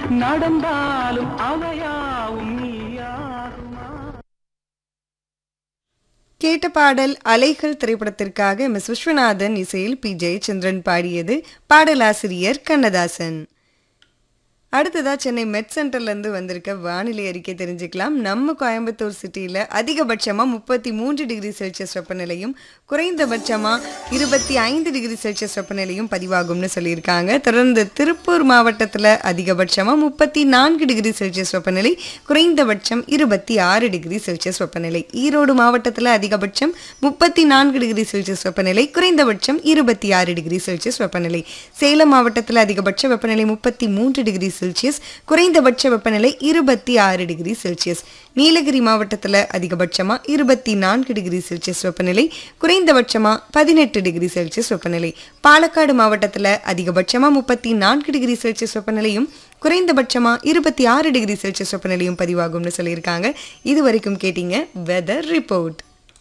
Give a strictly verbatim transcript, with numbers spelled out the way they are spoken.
நடந்தாலும் அவையாவும் நீயாகுமா. கேட்ட பாடல் அலைகள் திரைப்படத்திற்காக எம் எஸ் விஸ்வநாதன் இசையில் பி ஜெயச்சந்திரன் பாடியது. பாடலாசிரியர் கண்ணதாசன். அடுத்ததா சென்னை மெட் சென்டர்லேருந்து வந்திருக்க வானிலை அறிக்கை தெரிஞ்சுக்கலாம். நம்ம கோயம்புத்தூர் சிட்டியில் அதிகபட்சமாக முப்பத்தி மூன்று டிகிரி செல்சியஸ் வெப்பநிலையும் குறைந்தபட்சமாக இருபத்தி ஐந்து டிகிரி செல்சியஸ் வெப்பநிலையும் பதிவாகும்னு சொல்லியிருக்காங்க. தொடர்ந்து திருப்பூர் மாவட்டத்தில் அதிகபட்சமாக முப்பத்தி நான்கு டிகிரி செல்சியஸ் வெப்பநிலை, குறைந்தபட்சம் இருபத்தி ஆறு டிகிரி செல்சியஸ் வெப்பநிலை. ஈரோடு மாவட்டத்தில் அதிகபட்சம் முப்பத்தி நான்கு டிகிரி செல்சியஸ் வெப்பநிலை, குறைந்தபட்சம் இருபத்தி ஆறு டிகிரி செல்சியஸ் வெப்பநிலை. சேலம் மாவட்டத்தில் அதிகபட்ச வெப்பநிலை முப்பத்தி மூன்று டிகிரி செல்சியஸ், குறைந்தபட்ச வெப்பநிலை இருபத்தி ஆறு டிகிரி செல்சியஸ். நீலகிரி மாவட்டத்தில் அதிகபட்சமாக இருபத்தி நான்கு டிகிரி செல்சியஸ் வெப்பநிலை, குறைந்தபட்சமாக பதினெட்டு டிகிரி செல்சியஸ் வெப்பநிலை. பாலக்காடு மாவட்டத்தில் அதிகபட்சமாக முப்பத்தி நான்கு டிகிரி செல்சியஸ் வெப்பநிலையும் குறைந்தபட்சமாக இருபத்தி ஆறு டிகிரி செல்சியஸ் வெப்பநிலையும் பதிவாகும்னு சொல்லியிருக்காங்க. இது வரைக்கும் கேட்டீங்க வெதர் ரிப்போர்ட்.